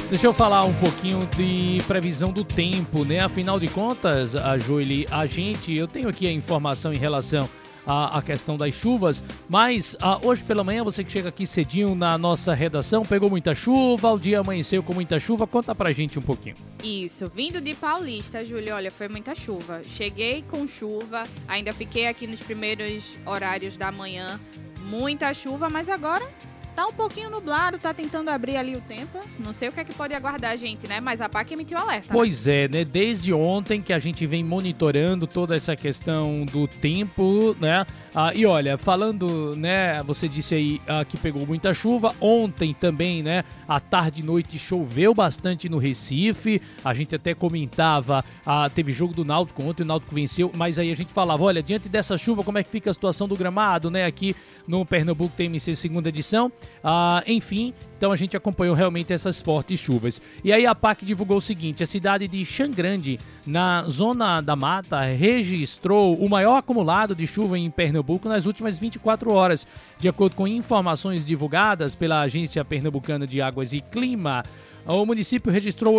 Deixa eu falar um pouquinho de previsão do tempo, né? Afinal de contas, a Joeli, eu tenho aqui a informação em relação à questão das chuvas, mas hoje pela manhã, você que chega aqui cedinho na nossa redação, pegou muita chuva, o dia amanheceu com muita chuva, conta pra gente um pouquinho. Isso, vindo de Paulista, Júlio, olha, foi muita chuva. Cheguei com chuva, ainda fiquei aqui nos primeiros horários da manhã, muita chuva, mas agora tá um pouquinho nublado, tá tentando abrir ali o tempo. Não sei o que é que pode aguardar a gente, né? Mas a PAC emitiu alerta. Pois é, né? Desde ontem que a gente vem monitorando toda essa questão do tempo, né? E olha, falando, né? Você disse aí que pegou muita chuva. Ontem também, né? À tarde e noite choveu bastante no Recife. A gente até comentava, teve jogo do Náutico ontem, o Náutico venceu. Mas aí a gente falava, olha, diante dessa chuva, como é que fica a situação do gramado, né? Aqui no Pernambuco TMC segunda edição. Enfim, então a gente acompanhou realmente essas fortes chuvas. E aí a PAC divulgou o seguinte: a cidade de Xangrande, na zona da mata, registrou o maior acumulado de chuva em Pernambuco nas últimas 24 horas. De acordo com informações divulgadas pela Agência Pernambucana de Águas e Clima, o município registrou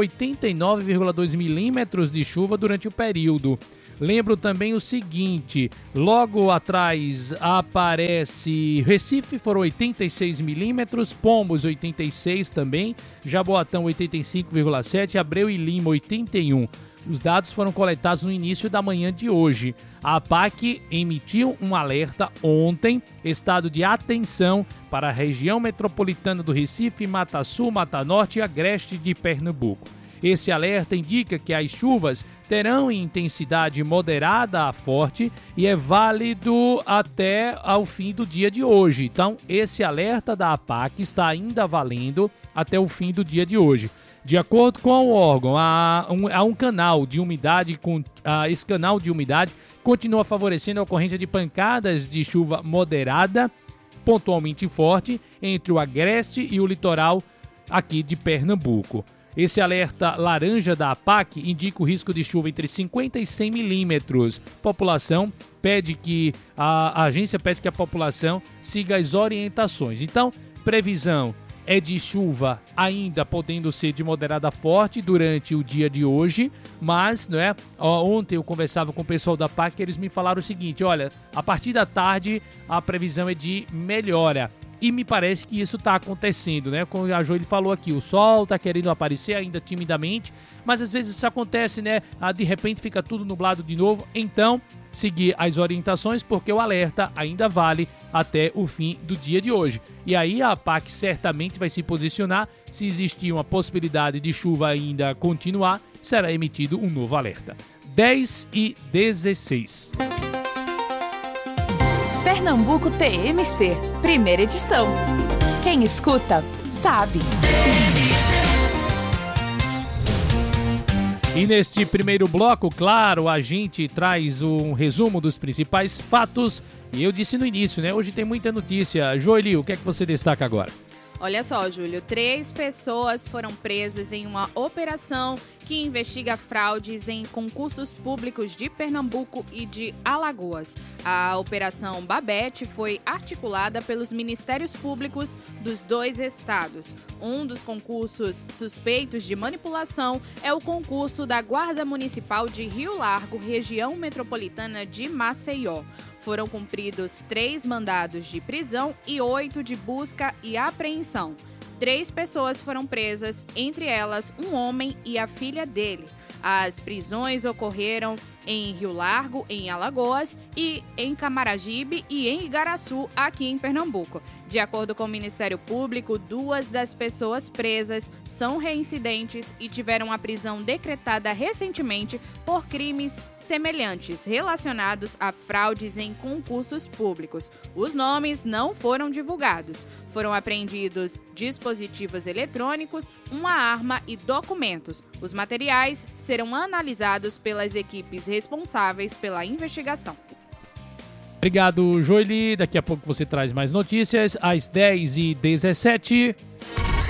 89,2 milímetros de chuva durante o período. Lembro também o seguinte, logo atrás aparece Recife, foram 86 milímetros, Pombos 86 também, Jaboatão 85,7, Abreu e Lima 81. Os dados foram coletados no início da manhã de hoje. A PAC emitiu um alerta ontem, estado de atenção para a região metropolitana do Recife, Mata Sul, Mata Norte e Agreste de Pernambuco. Esse alerta indica que as chuvas terão intensidade moderada a forte e é válido até ao fim do dia de hoje. Então, esse alerta da APAC está ainda valendo até o fim do dia de hoje. De acordo com o órgão, há um canal de umidade, esse canal de umidade continua favorecendo a ocorrência de pancadas de chuva moderada, pontualmente forte, entre o Agreste e o litoral aqui de Pernambuco. Esse alerta laranja da APAC indica o risco de chuva entre 50 e 100 milímetros. A agência pede que a população siga as orientações. Então, previsão é de chuva ainda podendo ser de moderada a forte durante o dia de hoje, mas, não é? Ontem eu conversava com o pessoal da APAC e eles me falaram o seguinte, olha, a partir da tarde a previsão é de melhora. E me parece que isso está acontecendo, né? Como a Joeli falou aqui, o sol está querendo aparecer ainda timidamente, mas às vezes isso acontece, né? De repente fica tudo nublado de novo. Então, seguir as orientações, porque o alerta ainda vale até o fim do dia de hoje. E aí a APAC certamente vai se posicionar. Se existir uma possibilidade de chuva ainda continuar, será emitido um novo alerta. 10h16. Pernambuco TMC, primeira edição. Quem escuta, sabe. E neste primeiro bloco, claro, a gente traz um resumo dos principais fatos. E eu disse no início, né? Hoje tem muita notícia. Joeli, o que é que você destaca agora? Olha só, Júlio, 3 pessoas foram presas em uma operação que investiga fraudes em concursos públicos de Pernambuco e de Alagoas. A Operação Babete foi articulada pelos Ministérios Públicos dos 2 estados. Um dos concursos suspeitos de manipulação é o concurso da Guarda Municipal de Rio Largo, região metropolitana de Maceió. Foram cumpridos 3 mandados de prisão e 8 de busca e apreensão. 3 pessoas foram presas, entre elas um homem e a filha dele. As prisões ocorreram em Rio Largo, em Alagoas, e em Camaragibe e em Igaraçu, aqui em Pernambuco. De acordo com o Ministério Público, 2 das pessoas presas são reincidentes e tiveram a prisão decretada recentemente por crimes semelhantes relacionados a fraudes em concursos públicos. Os nomes não foram divulgados. Foram apreendidos dispositivos eletrônicos, uma arma e documentos. Os materiais serão analisados pelas equipes responsáveis pela investigação. Obrigado, Joeli. Daqui a pouco você traz mais notícias, às 10h17.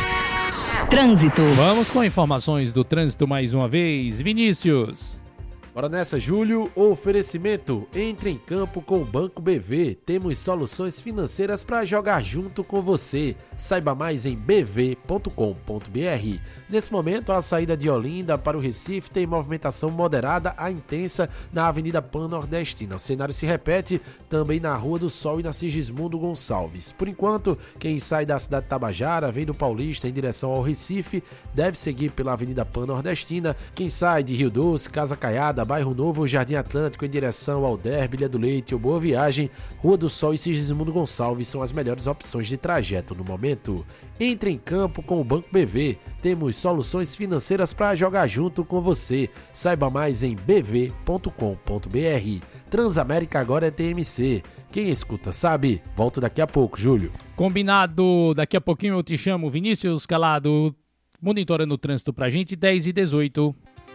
Trânsito. Vamos com informações do trânsito mais uma vez. Vinícius. Bora nessa, Júlio. Oferecimento. Entre em campo com o Banco BV. Temos soluções financeiras para jogar junto com você. Saiba mais em bv.com.br. Nesse momento, a saída de Olinda para o Recife tem movimentação moderada a intensa na Avenida Pan-Nordestina. O cenário se repete também na Rua do Sol e na Sigismundo Gonçalves. Por enquanto, quem sai da cidade de Tabajara, vem do Paulista em direção ao Recife, deve seguir pela Avenida Pan-Nordestina. Quem sai de Rio Doce, Casa Caiada, Bairro Novo, Jardim Atlântico em direção ao Derby, Ilha do Leite ou Boa Viagem, Rua do Sol e Sigismundo Gonçalves são as melhores opções de trajeto no momento. Entre em campo com o Banco BV. Temos soluções financeiras para jogar junto com você. Saiba mais em bv.com.br. Transamérica agora é TMC. Quem escuta sabe. Volto daqui a pouco, Júlio. Combinado. Daqui a pouquinho eu te chamo, Vinícius Calado, monitorando o trânsito pra gente, 10h18.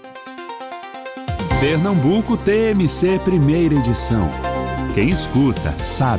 Pernambuco TMC, primeira edição. Quem escuta sabe.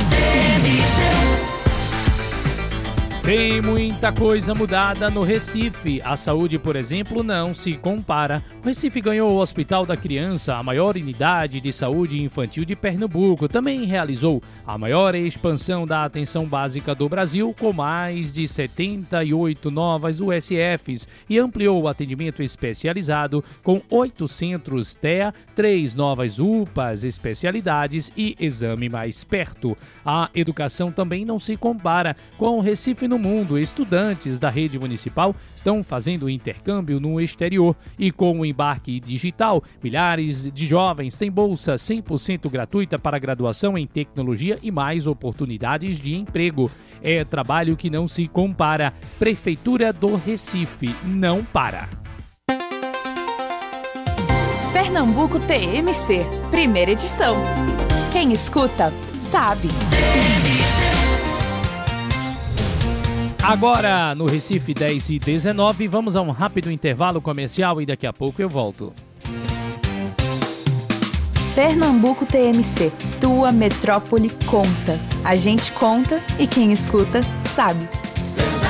Tem muita coisa mudada no Recife. A saúde, por exemplo, não se compara. O Recife ganhou o Hospital da Criança, a maior unidade de saúde infantil de Pernambuco. Também realizou a maior expansão da atenção básica do Brasil, com mais de 78 novas USFs, e ampliou o atendimento especializado com 8 centros TEA, 3 novas UPAs, especialidades e exame mais perto. A educação também não se compara com o Recife no mundo. Estudantes da rede municipal estão fazendo intercâmbio no exterior e com o embarque digital, milhares de jovens têm bolsa 100% gratuita para graduação em tecnologia e mais oportunidades de emprego. É trabalho que não se compara. Prefeitura do Recife não para. Pernambuco TMC, primeira edição. Quem escuta, sabe. Agora, no Recife 10h19, vamos a um rápido intervalo comercial e daqui a pouco eu volto. Pernambuco TMC, tua metrópole conta. A gente conta e quem escuta, sabe.